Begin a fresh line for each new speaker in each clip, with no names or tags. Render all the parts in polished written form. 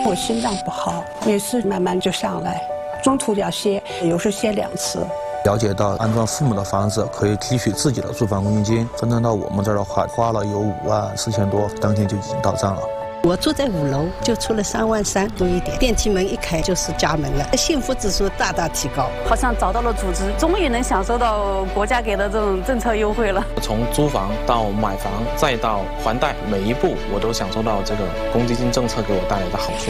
我心脏不好，每次慢慢就上来，中途要歇，有时歇2次。
了解到安装父母的房子可以提取自己的住房公积金，分担到我们这儿的话，花了有5.4万多，当天就已经到账了。
我住在5楼，就出了3.3万多一点，电梯门一开就是家门了，幸福指数大大提高，
好像找到了组织，终于能享受到国家给的这种政策优惠了。
从租房到买房再到还贷，每一步我都享受到这个公积金政策给我带来的好处。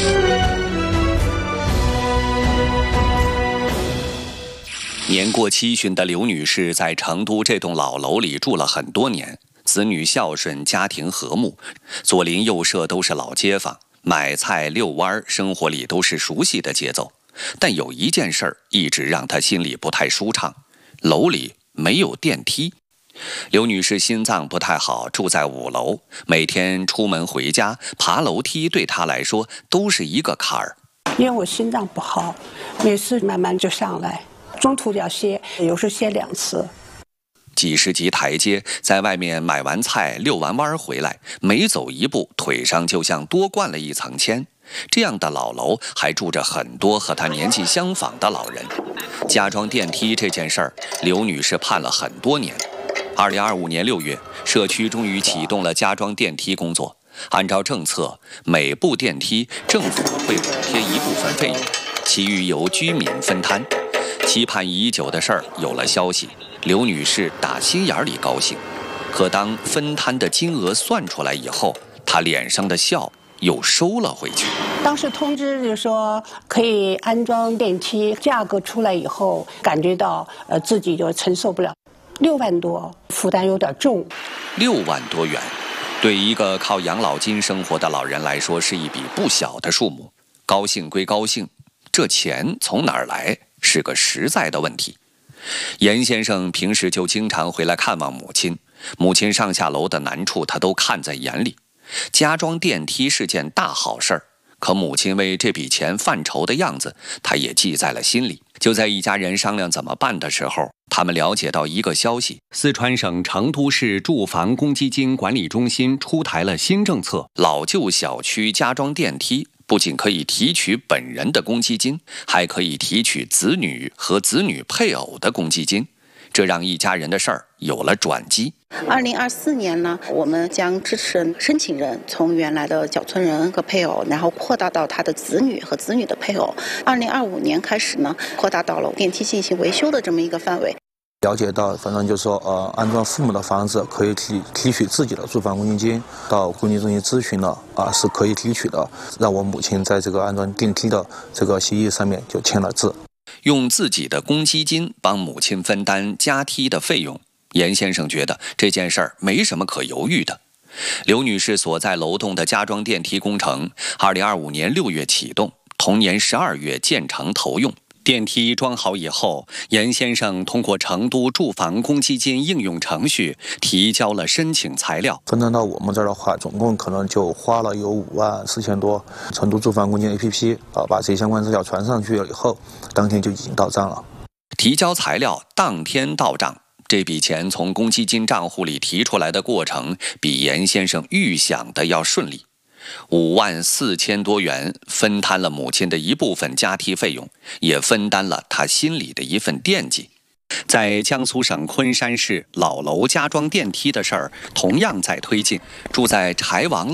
年过70的刘女士在成都这栋老楼里住了很多年，子女孝顺，家庭和睦，左邻右舍都是老街坊，买菜遛弯，生活里都是熟悉的节奏。但有一件事儿一直让她心里不太舒畅，楼里没有电梯。刘女士心脏不太好，住在5楼，每天出门回家爬楼梯对她来说都是一个坎儿。
因为我心脏不好，每次慢慢就上来，中途要歇，有时歇2次。
几十级台阶，在外面买完菜遛完弯回来，每走一步腿上就像多灌了一层铅。这样的老楼还住着很多和她年纪相仿的老人。加装电梯这件事儿，刘女士盼了很多年。2025年6月，社区终于启动了加装电梯工作。按照政策，每部电梯政府会补贴一部分费用，其余由居民分摊。期盼已久的事儿有了消息，刘女士打心眼里高兴。可当分摊的金额算出来以后，她脸上的笑又收了回去。
当时通知就说可以安装电梯，价格出来以后，感觉到自己就承受不了，6万多，负担有点重。
6万多元，对一个靠养老金生活的老人来说是一笔不小的数目。高兴归高兴，这钱从哪儿来是个实在的问题。严先生平时就经常回来看望母亲，母亲上下楼的难处他都看在眼里。加装电梯是件大好事儿，可母亲为这笔钱犯愁的样子，他也记在了心里。就在一家人商量怎么办的时候，他们了解到一个消息：四川省成都市住房公积金管理中心出台了新政策，老旧小区加装电梯不仅可以提取本人的公积金，还可以提取子女和子女配偶的公积金，这让一家人的事儿有了转机。
2024年呢，我们将支持申请人从原来的缴存人和配偶，然后扩大到他的子女和子女的配偶。2025年开始呢，扩大到了电梯进行维修的这么一个范围。
了解到，反正就说安装父母的房子可以提取自己的住房公积金，到公积金中心咨询了是可以提取的，让我母亲在这个安装电梯的这个协议上面就签了字，
用自己的公积金帮母亲分担加梯的费用。严先生觉得这件事儿没什么可犹豫的。刘女士所在楼栋的加装电梯工程，2025年6月启动，同年12月建成投用。电梯装好以后，严先生通过成都住房公积金应用程序提交了申请材料。
分担到我们这儿的话，总共可能就花了有5.4万多。成都住房公积金 APP 把这些相关资料传上去了以后，当天就已经到账了。
提交材料当天到账。这笔钱从公积金账户里提出来的过程，比严先生预想的要顺利。5.4万多元分摊了母亲的一部分加梯费用，也分担了他心里的一份惦记。在江苏省昆山市，老楼加装电梯的事儿同样在推进。住在柴王